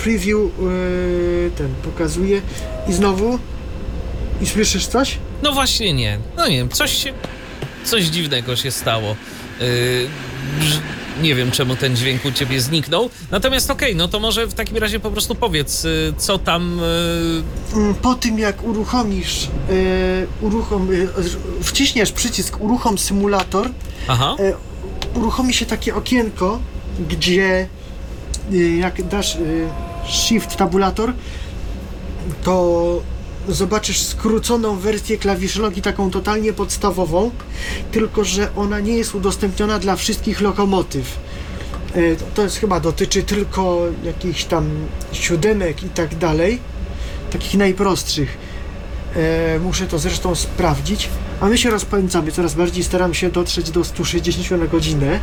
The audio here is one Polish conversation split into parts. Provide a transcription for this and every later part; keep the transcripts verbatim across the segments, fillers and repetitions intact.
preview yy, ten pokazuje i znowu i słyszysz coś? No właśnie nie, no nie wiem, coś się, coś dziwnego się stało. Yy, nie wiem, czemu ten dźwięk u ciebie zniknął, natomiast okej, okay, no to może w takim razie po prostu powiedz, yy, co tam... Yy... Po tym jak uruchomisz, yy, uruchom, yy, wciśniesz przycisk uruchom symulator, Aha. Yy, uruchomi się takie okienko, gdzie yy, jak dasz yy, shift tabulator, to zobaczysz skróconą wersję klawiszologii, taką totalnie podstawową, tylko że ona nie jest udostępniona dla wszystkich lokomotyw. Yy, to jest chyba dotyczy tylko jakichś tam siódemek i tak dalej, takich najprostszych. Yy, muszę to zresztą sprawdzić, a my się rozpędzamy, coraz bardziej staram się dotrzeć do stu sześćdziesięciu na godzinę.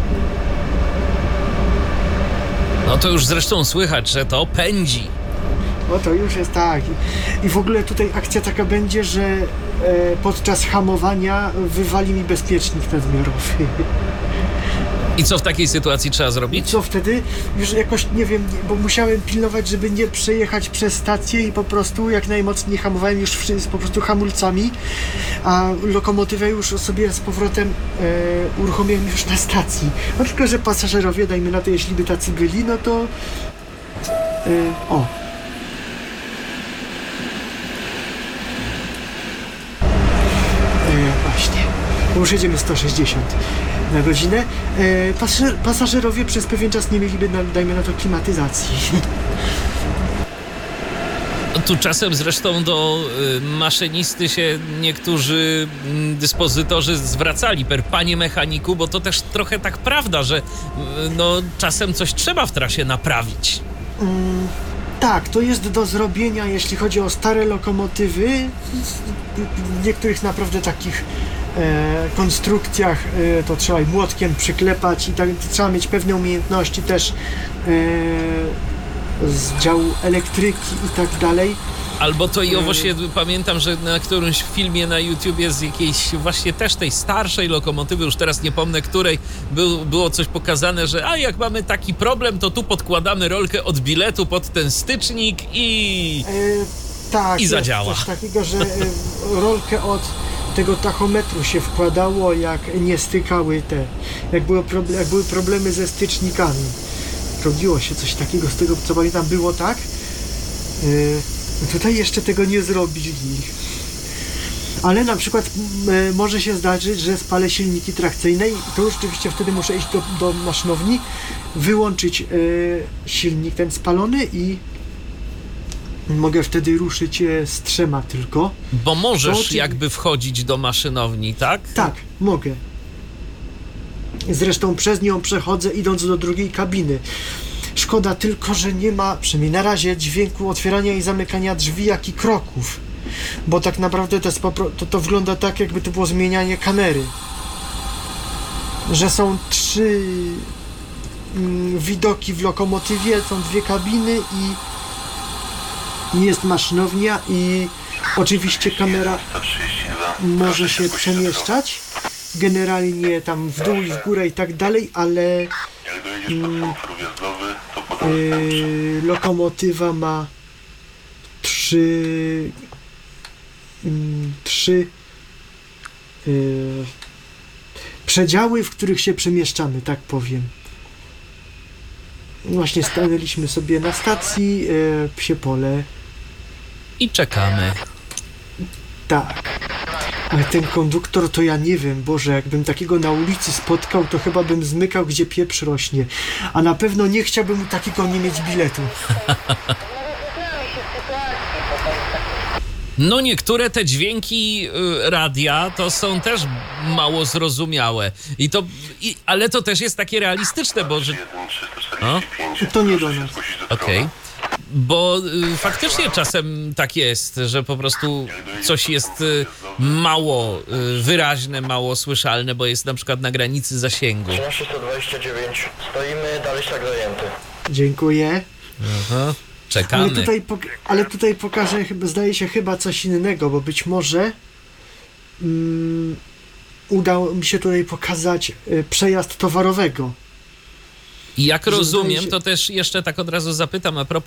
No to już zresztą słychać, że to pędzi. No to już jest tak. I w ogóle tutaj akcja taka będzie, że e, podczas hamowania wywali mi bezpiecznik nadmiarowy. I co w takiej sytuacji trzeba I zrobić? co wtedy? Już jakoś, nie wiem, bo musiałem pilnować, żeby nie przejechać przez stację i po prostu jak najmocniej hamowałem już z po prostu hamulcami, a lokomotywę już sobie z powrotem e, uruchomiłem już na stacji. No tylko, że pasażerowie, dajmy na to, jeśli by tacy byli, no to e, o. E, właśnie. Już jedziemy sto sześćdziesiąt na godzinę. E, pasażer, pasażerowie przez pewien czas nie mieliby, na, dajmy na to, klimatyzacji. Tu czasem zresztą do y, maszynisty się niektórzy y, dyspozytorzy zwracali per panie mechaniku, bo to też trochę tak prawda, że y, no, czasem coś trzeba w trasie naprawić. Mm, tak, to jest do zrobienia, jeśli chodzi o stare lokomotywy. W niektórych naprawdę takich e, konstrukcjach e, to trzeba i młotkiem przyklepać i tak, trzeba mieć pewne umiejętności też e, z działu elektryki i tak dalej. Albo to i owo się, pamiętam, że na którymś filmie na YouTubie z jakiejś właśnie też tej starszej lokomotywy, już teraz nie pomnę której, był, było coś pokazane, że a jak mamy taki problem, to tu podkładamy rolkę od biletu pod ten stycznik i... E, tak, i zadziała. Coś takiego, że e, rolkę od tego tachometru się wkładało, jak nie stykały te, jak, było proble- jak były problemy ze stycznikami. Robiło się coś takiego, z tego co pamiętam, było tak. Yy, tutaj jeszcze tego nie zrobili. Ale na przykład yy, może się zdarzyć, że spalę silniki trakcyjne i to już rzeczywiście wtedy muszę iść do, do maszynowni, wyłączyć yy, silnik ten spalony i mogę wtedy ruszyć yy, z trzema tylko. Bo możesz to, jakby wchodzić do maszynowni, tak? Tak, mogę. Zresztą przez nią przechodzę, idąc do drugiej kabiny. Szkoda tylko, że nie ma, przynajmniej na razie, dźwięku otwierania i zamykania drzwi, jak i kroków. Bo tak naprawdę to, jest popro- to, to wygląda tak, jakby to było zmienianie kamery. Że są trzy mm, widoki w lokomotywie, są dwie kabiny i jest maszynownia i oczywiście kamera może się przemieszczać. Generalnie tam w dół i w górę i tak dalej, ale mm, yy, lokomotywa ma trzy mm, trzy yy, przedziały, w których się przemieszczamy, tak powiem. Właśnie stanęliśmy sobie na stacji, yy, Psie Pole. I czekamy. Tak. Ale ten konduktor to ja nie wiem, Boże, jakbym takiego na ulicy spotkał, to chyba bym zmykał, gdzie pieprz rośnie. A na pewno nie chciałbym takiego nie mieć biletu. No niektóre te dźwięki y, radia to są też mało zrozumiałe. I to, i, ale to też jest takie realistyczne, bo że... O? To nie do nas. Okej. Okay. Bo y, faktycznie czasem tak jest, że po prostu coś jest y, mało y, wyraźne, mało słyszalne, bo jest na przykład na granicy zasięgu. trzynaście sto dwadzieścia dziewięć. Stoimy, dalej szlak zajęty. Dziękuję. Aha. Czekamy. Ale tutaj, pok- ale tutaj pokażę, chyba, zdaje się, chyba coś innego, bo być może mm, udało mi się tutaj pokazać y, przejazd towarowego. I jak Że rozumiem, się... to też jeszcze tak od razu zapytam a propos